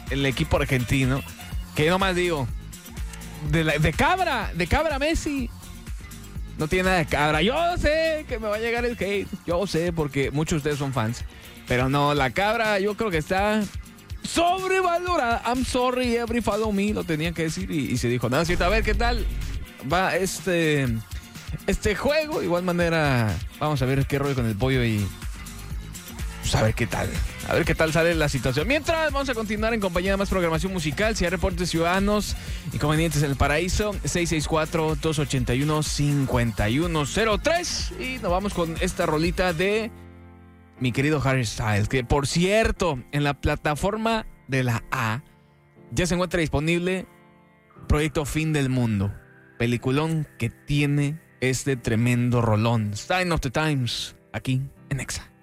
el equipo argentino, que yo nomás digo, de cabra Messi, no tiene nada de cabra. Yo sé que me va a llegar el hate, yo sé, porque muchos de ustedes son fans, pero no, la cabra yo creo que está sobrevalorada. I'm sorry, every follow me, lo tenían que decir y se dijo, nada, cierto, a ver qué tal va este juego. De igual manera, vamos a ver qué rollo con el pollo y pues a ver qué tal sale la situación. Mientras, vamos a continuar en compañía de más programación musical. Si hay reportes ciudadanos inconvenientes en el paraíso, 664-281-5103. Y nos vamos con esta rolita de mi querido Harry Styles, que por cierto, en la plataforma de la A ya se encuentra disponible Proyecto Fin del Mundo, peliculón que tiene este tremendo rolón. Sign of the Times, aquí en Exa.